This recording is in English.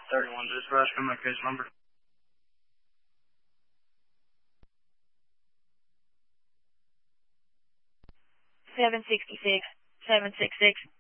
31 dispatch, come my case number. 766, 766.